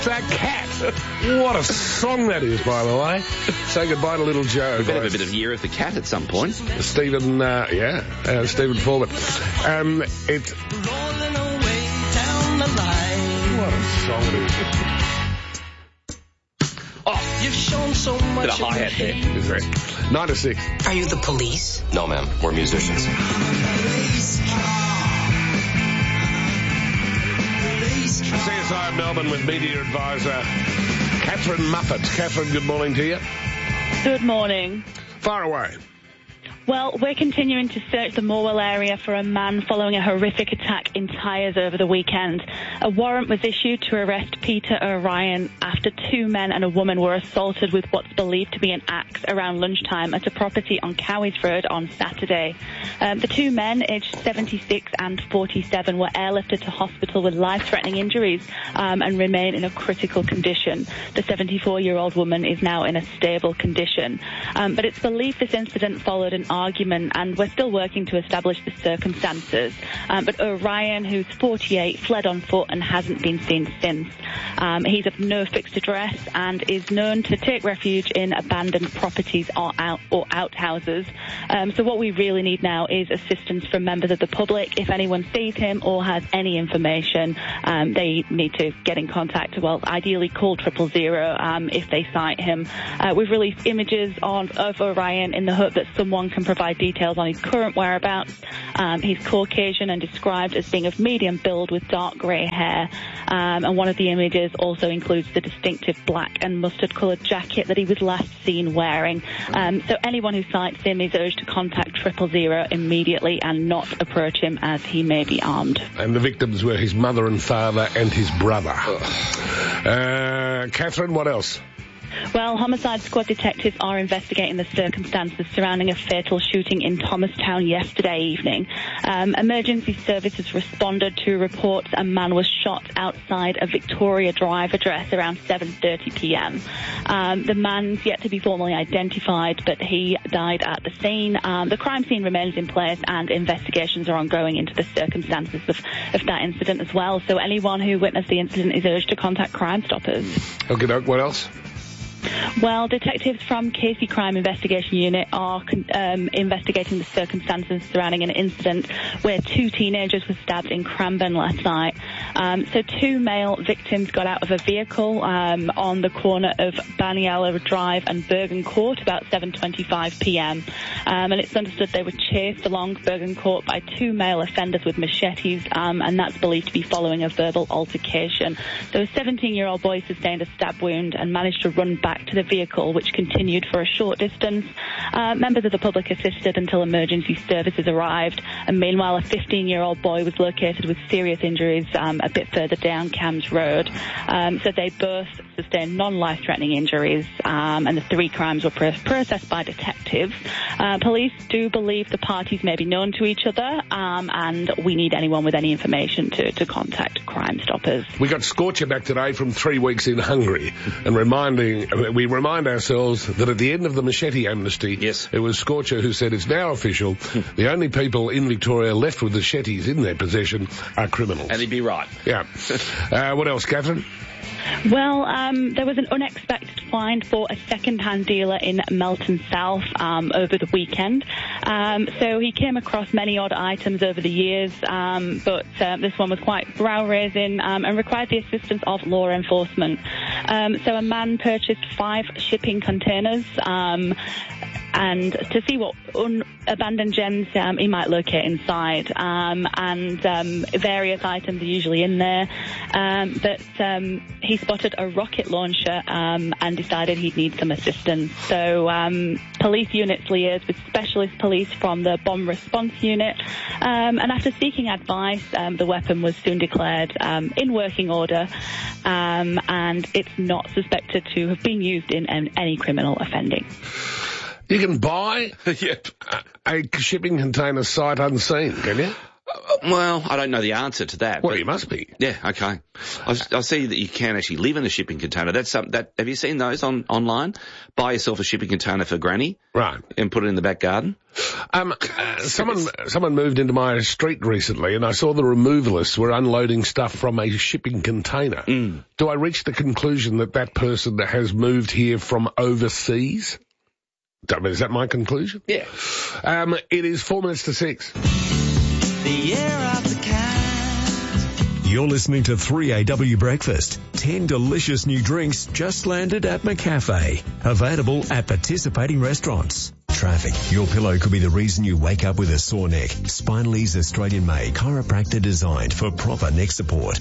That cat. What a song that is, by the way. Say goodbye to Little Joe. We better have a bit of Year of the Cat at some point. Stephen Forbert. It's... Rolling away down the line. What a song it is. You've shown so much. Bit of hi-hat there. Is there? 9 to 6. Are you the police? No, ma'am. We're musicians. CSI Melbourne with media advisor Catherine Muffett. Catherine, good morning to you. Good morning. Far away. Well, we're continuing to search the Morwell area for a man following a horrific attack in Tyres over the weekend. A warrant was issued to arrest Peter O'Ryan after 2 men and a woman were assaulted with what's believed to be an axe around lunchtime at a property on Cowies Road on Saturday. The 2 men, aged 76 and 47, were airlifted to hospital with life-threatening injuries and remain in a critical condition. The 74-year-old woman is now in a stable condition. But it's believed this incident followed an argument, and we're still working to establish the circumstances. But O'Ryan, who's 48, fled on foot and hasn't been seen since. He's of no fixed address and is known to take refuge in abandoned properties or outhouses. So what we really need now is assistance from members of the public. If anyone sees him or has any information, they need to get in contact. Well, ideally call 000 if they sight him. We've released images of O'Ryan in the hope that someone can provide details on his current whereabouts. He's Caucasian and described as being of medium build with dark grey hair. And one of the images also includes the distinctive black and mustard-coloured jacket that he was last seen wearing. So anyone who sights him is urged to contact 000 immediately and not approach him as he may be armed. And the victims were his mother and father and his brother. Catherine, what else? Well, Homicide Squad detectives are investigating the circumstances surrounding a fatal shooting in Thomastown yesterday evening. Emergency services responded to reports a man was shot outside a Victoria Drive address around 7:30 p.m. The man's yet to be formally identified, but he died at the scene. The crime scene remains in place and investigations are ongoing into the circumstances of that incident as well. So anyone who witnessed the incident is urged to contact Crime Stoppers. Okay, doke. What else? Well, detectives from Casey Crime Investigation Unit are investigating the circumstances surrounding an incident where 2 teenagers were stabbed in Cranbourne last night. So 2 male victims got out of a vehicle on the corner of Baniala Drive and Bergen Court about 7:25 p.m. And it's understood they were chased along Bergen Court by 2 male offenders with machetes, and that's believed to be following a verbal altercation. So a 17-year-old boy sustained a stab wound and managed to run back to the vehicle, which continued for a short distance. Members of the public assisted until emergency services arrived, and meanwhile a 15-year-old boy was located with serious injuries a bit further down Cams Road. So they both sustained non-life-threatening injuries, and the 3 crimes were processed by detectives. Police do believe the parties may be known to each other, and we need anyone with any information to contact Crime Stoppers. We got Scorcher back today from 3 weeks in Hungary, and we remind ourselves that at the end of the machete amnesty, yes, it was Scorcher who said it's now official. The only people in Victoria left with machetes in their possession are criminals. And he'd be right. Yeah. What else, Catherine? Well, there was an unexpected find for a second-hand dealer in Melton South over the weekend. So he came across many odd items over the years, but this one was quite brow-raising and required the assistance of law enforcement. So a man purchased 5 shipping containers and to see what abandoned gems he might locate inside. And various items are usually in there. But he spotted a rocket launcher and decided he'd need some assistance. So police units liaised with specialist police from the bomb response unit. And after seeking advice, the weapon was soon declared in working order. And it's not suspected to have been used in any criminal offending. You can buy a shipping container sight unseen, can you? Well, I don't know the answer to that. Well, but you must be. Yeah, okay. I see that you can actually live in a shipping container. That's something that, have you seen those online? Buy yourself a shipping container for granny. Right. And put it in the back garden. Someone moved into my street recently and I saw the removalists were unloading stuff from a shipping container. Do I reach the conclusion that that person has moved here from overseas? Is that my conclusion? Yeah. It is 4 minutes to 6. The year of the cat. You're listening to 3AW Breakfast. 10 delicious new drinks just landed at McCafe. Available at participating restaurants. Traffic. Your pillow could be the reason you wake up with a sore neck. Spinalese Australian-made chiropractor designed for proper neck support.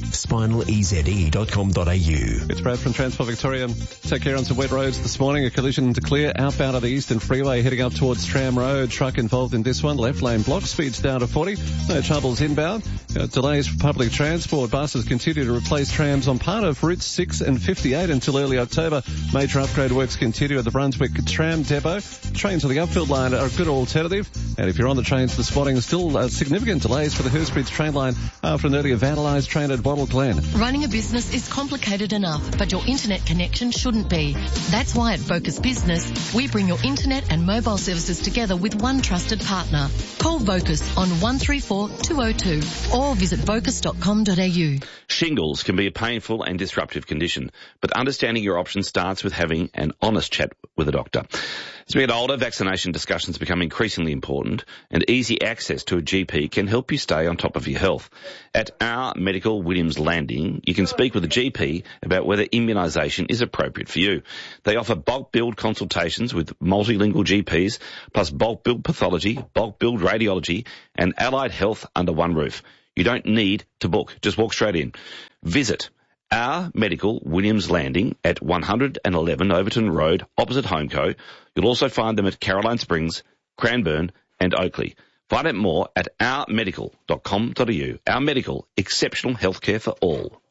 SpinalEZE.com.au. It's Brad from Transport Victoria. Take care on some wet roads this morning. A collision to clear outbound of the Eastern Freeway heading up towards Tram Road. Truck involved in this one. Left lane block. Speeds down to 40. No troubles inbound. Delays for public transport. Buses continue to replace trams on part of routes 6 and 58 until early October. Major upgrade works continue at the Brunswick Tram Depot. Trains on the Upfield line are a good alternative. And if you're on the trains this morning, still significant delays for the Hurstbridge train line after an earlier vandalised train at Wattle Glen. Running a business is complicated enough, but your internet connection shouldn't be. That's why at Vocus Business, we bring your internet and mobile services together with one trusted partner. Call Vocus on 134 202 or visit vocus.com.au. Shingles can be a painful and disruptive condition, but understanding your options starts with having an honest chat with a doctor. As we get older, vaccination discussions become increasingly important, and easy access to a GP can help you stay on top of your health. At Our Medical Williams Landing, you can speak with a GP about whether immunisation is appropriate for you. They offer bulk billed consultations with multilingual GPs, plus bulk billed pathology, bulk billed radiology, and allied health under one roof. You don't need to book. Just walk straight in. Visit Our Medical Williams Landing at 111 Overton Road, opposite Homeco. You'll also find them at Caroline Springs, Cranbourne and Oakley. Find out more at ourmedical.com.au. Our Medical, exceptional healthcare for all.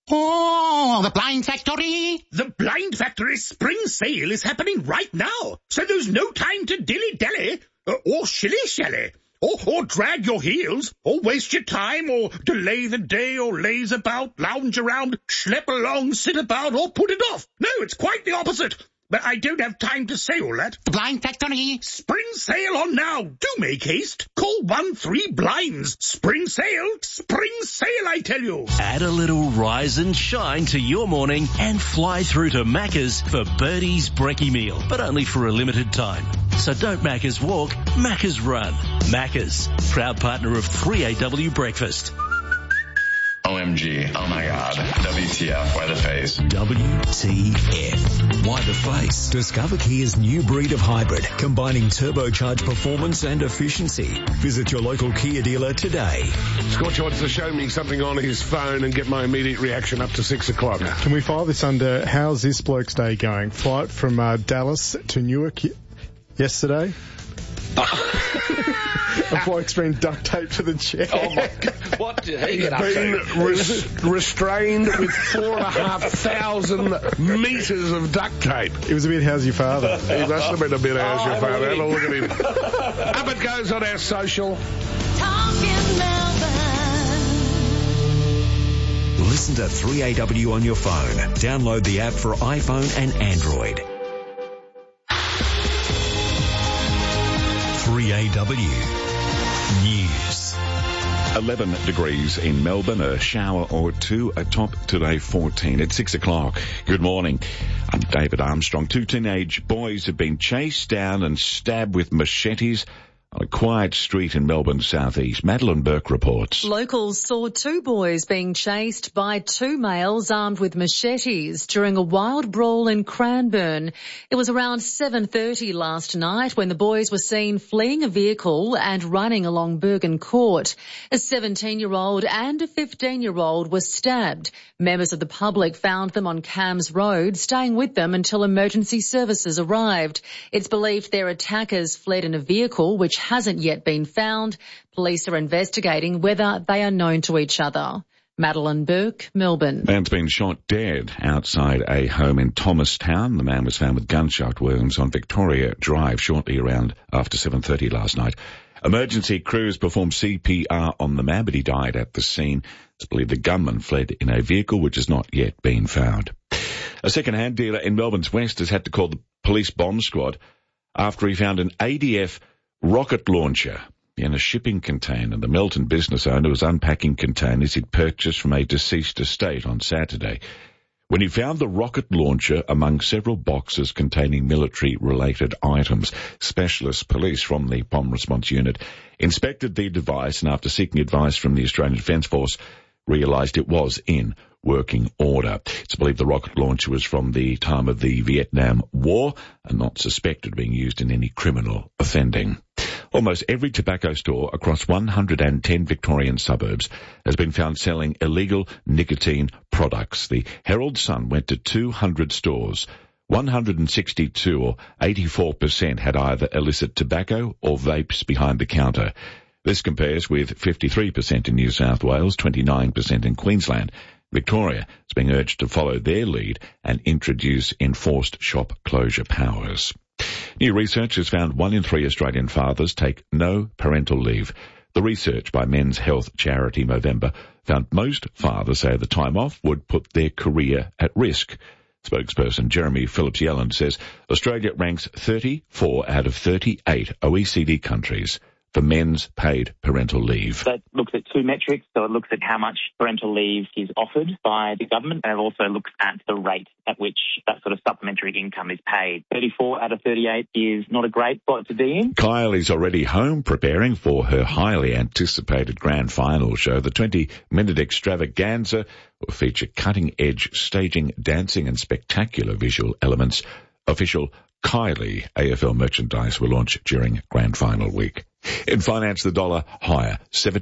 Oh, the Blind Factory! The Blind Factory spring sale is happening right now, so there's no time to dilly-dally, or shilly-shally, or drag your heels, or waste your time, or delay the day, or laze about, lounge around, schlep along, sit about, or put it off. No, it's quite the opposite. But I don't have time to say all that. The Blind Factory! Spring sale on now. Do make haste. Call 13-BLINDS. Spring sale, I tell you. Add a little rise and shine to your morning and fly through to Macca's for Birdie's Brekkie meal, but only for a limited time. So don't Macca's walk, Macca's run. Macca's, proud partner of 3AW Breakfast. OMG, oh my god, WTF, why the face? WTF. Why the face? Discover Kia's new breed of hybrid, combining turbocharged performance and efficiency. Visit your local Kia dealer today. Scorch wants to show me something on his phone and get my immediate reaction up to 6 o'clock. Can we file this under, how's this bloke's day going? Flight from Dallas to Newark yesterday? A bloke's been duct taped to the chair. Oh my God. What did he get up to? Restrained with 4,500 metres of duct tape. It was a bit, how's your father? He must have been a bit, how's your father? Have a look at him. Up it goes on our social. Listen to 3AW on your phone. Download the app for iPhone and Android. 3AW News. 11 degrees in Melbourne, a shower or two, a top today 14 at 6 o'clock. Good morning. I'm David Armstrong. 2 teenage boys have been chased down and stabbed with machetes on a quiet street in Melbourne's southeast. Madeline Burke reports. Locals saw 2 boys being chased by 2 males armed with machetes during a wild brawl in Cranbourne. It was around 7:30 last night when the boys were seen fleeing a vehicle and running along Bergen Court. A 17-year-old and a 15-year-old were stabbed. Members of the public found them on Cams Road, staying with them until emergency services arrived. It's believed their attackers fled in a vehicle which hasn't yet been found. Police are investigating whether they are known to each other. Madeline Burke, Melbourne. Man's been shot dead outside a home in Thomastown. The man was found with gunshot wounds on Victoria Drive shortly around after 7:30 last night. Emergency crews performed CPR on the man, but he died at the scene. It's believed the gunman fled in a vehicle which has not yet been found. A second-hand dealer in Melbourne's West has had to call the police bomb squad after he found an ADF rocket launcher in a shipping container. The Melton business owner was unpacking containers he'd purchased from a deceased estate on Saturday when he found the rocket launcher among several boxes containing military-related items. Specialist police from the Bomb Response Unit inspected the device and, after seeking advice from the Australian Defence Force, realised it was in working order. It's believed the rocket launcher was from the time of the Vietnam War and not suspected of being used in any criminal offending. Almost every tobacco store across 110 Victorian suburbs has been found selling illegal nicotine products. The Herald Sun went to 200 stores. 162 or 84% had either illicit tobacco or vapes behind the counter. This compares with 53% in New South Wales, 29% in Queensland. Victoria is being urged to follow their lead and introduce enforced shop closure powers. New research has found 1 in 3 Australian fathers take no parental leave. The research by men's health charity Movember found most fathers say the time off would put their career at risk. Spokesperson Jeremy Phillips-Yelland says Australia ranks 34 out of 38 OECD countries for men's paid parental leave. That looks at 2 metrics. So it looks at how much parental leave is offered by the government, and it also looks at the rate at which that sort of supplementary income is paid. 34 out of 38 is not a great spot to be in. Kylie's already home preparing for her highly anticipated grand final show. The 20-minute extravaganza will feature cutting-edge staging, dancing and spectacular visual elements. Official Kylie AFL merchandise will launch during grand final week. In finance, the dollar higher,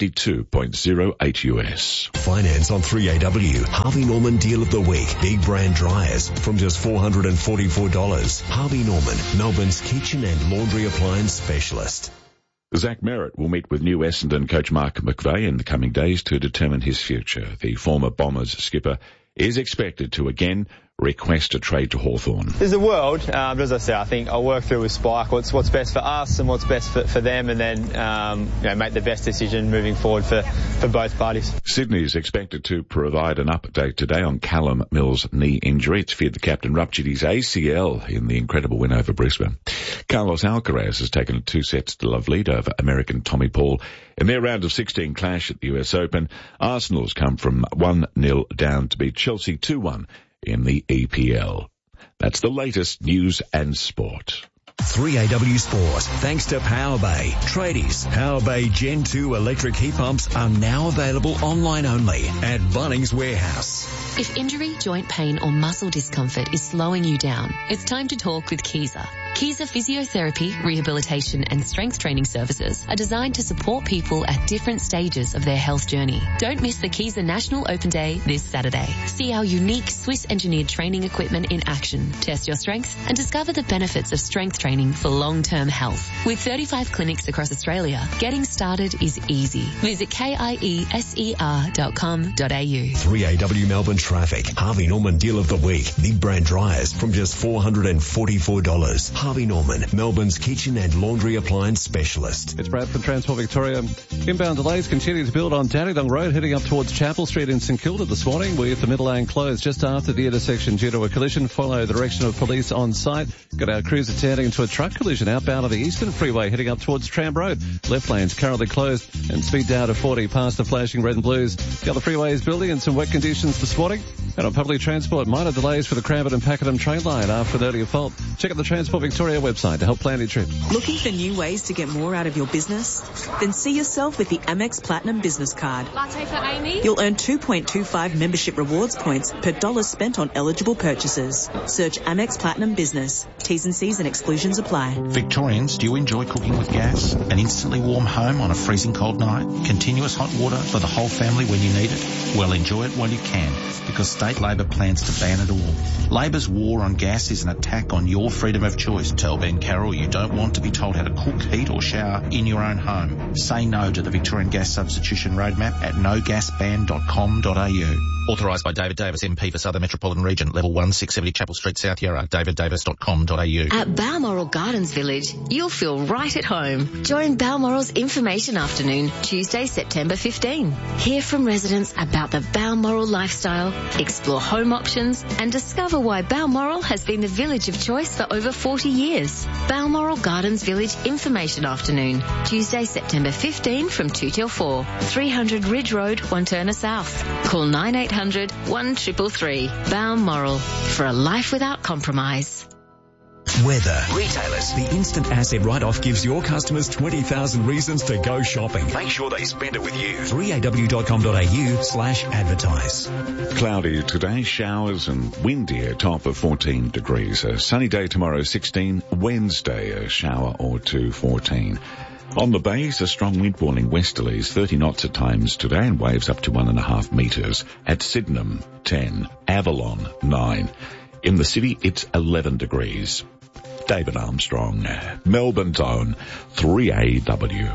72.08 US. Finance on 3AW. Harvey Norman Deal of the Week. Big brand dryers from just $444. Harvey Norman, Melbourne's kitchen and laundry appliance specialist. Zach Merritt will meet with new Essendon coach Mark McVeigh in the coming days to determine his future. The former Bombers skipper is expected to again request a trade to Hawthorn. There's a world, but as I say, I think I'll work through with Spike what's best for us and what's best for them, and then make the best decision moving forward for both parties. Sydney is expected to provide an update today on Callum Mills' knee injury. It's feared the captain ruptured his ACL in the incredible win over Brisbane. Carlos Alcaraz has taken a 2-set love lead over American Tommy Paul in their round of 16 clash at the US Open. Arsenal's come from 1-0 down to beat Chelsea 2-1 in the EPL. That's the latest news and sport. 3AW Sport, thanks to Power Bay. Tradies, Power Bay Gen 2 electric heat pumps are now available online only at Bunnings Warehouse. If injury, joint pain or muscle discomfort is slowing you down, it's time to talk with Kiza. Kiza Physiotherapy, Rehabilitation and Strength Training Services are designed to support people at different stages of their health journey. Don't miss the Kiza National Open Day this Saturday. See our unique Swiss-engineered training equipment in action, test your strength and discover the benefits of strength training for long-term health. With 35 clinics across Australia, getting started is easy. Visit kieser.com.au. 3AW Melbourne Traffic. Harvey Norman Deal of the Week. Big brand dryers from just $444. Harvey Norman, Melbourne's kitchen and laundry appliance specialist. It's Brad from Transport Victoria. Inbound delays continue to build on Dandenong Road, heading up towards Chapel Street in St Kilda this morning, with the middle lane closed just after the intersection due to a collision. Follow the direction of police on site. Got our crews attending to a truck collision outbound on the Eastern Freeway, heading up towards Tram Road. Left lane's currently closed and speed down to 40 past the flashing red and blues. The other freeway is building in some wet conditions this morning. And on public transport, minor delays for the Cranbourne and Pakenham train line after an earlier fault. Check out the Transport Victoria website to help plan your trip. Looking for new ways to get more out of your business? Then see yourself with the Amex Platinum Business Card. Latte for Amy? You'll earn 2.25 membership rewards points per dollar spent on eligible purchases. Search Amex Platinum Business. T's and C's and exclusions apply. Victorians, do you enjoy cooking with gas? An instantly warm home on a freezing cold night? Continuous hot water for the whole family when you need it? Well, enjoy it while you can, because State Labor plans to ban it all. Labor's war on gas is an attack on your freedom of choice. Tell Ben Carroll you don't want to be told how to cook, heat or shower in your own home. Say no to the Victorian Gas Substitution Roadmap at nogasban.com.au. Authorised by David Davis, MP for Southern Metropolitan Region, Level 1, 670 Chapel Street, South Yarra. daviddavis.com.au. At Balmoral Gardens Village, you'll feel right at home. Join Balmoral's Information Afternoon, Tuesday, September 15. Hear from residents about the Balmoral lifestyle, explore home options, and discover why Balmoral has been the village of choice for over 40 years. Balmoral Gardens Village Information Afternoon, Tuesday, September 15 from 2 till 4. 300 Ridge Road, Wanturna South. Call 9800 1333. Balmoral, for a life without compromise. Weather. Retailers. The instant asset write-off gives your customers 20,000 reasons to go shopping. Make sure they spend it with you. 3aw.com.au/advertise. Cloudy today, showers and windy, a top of 14 degrees. A sunny day tomorrow, 16. Wednesday, a shower or two, 14. On the bays, a strong wind warning, westerlies, 30 knots at times today, and waves up to 1.5 metres. At Sydenham, 10. Avalon, 9. In the city, it's 11 degrees. David Armstrong, Melbourne's own 3AW.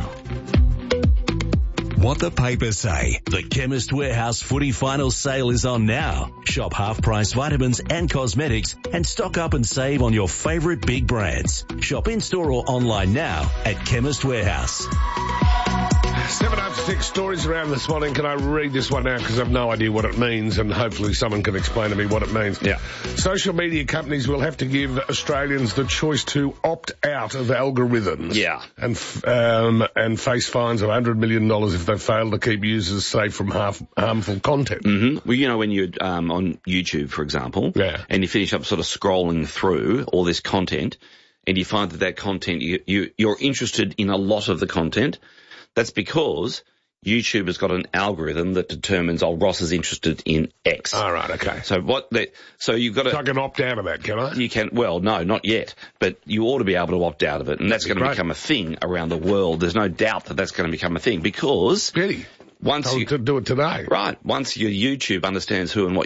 What the papers say. The Chemist Warehouse footy final sale is on now. Shop half-price vitamins and cosmetics and stock up and save on your favourite big brands. Shop in-store or online now at Chemist Warehouse. 7 after 6 stories around this morning. Can I read this one out because I've no idea what it means, and hopefully someone can explain to me what it means. Yeah. Social media companies will have to give Australians the choice to opt out of algorithms. Yeah. And face fines of $100 million if they fail to keep users safe from harmful content. Mm-hmm. Well, you know, when you're on YouTube, for example, and you finish up sort of scrolling through all this content, and you find that content, you're interested in a lot of the content, that's because YouTube has got an algorithm that determines, Ross is interested in X. All right, okay. So you've got to... So I can opt out of that, can I? You can, well, no, not yet. But you ought to be able to opt out of it. And that's going to become a thing around the world. There's no doubt that that's going to become a thing because... Really? Once you... to do it today. Right. Once your YouTube understands who and what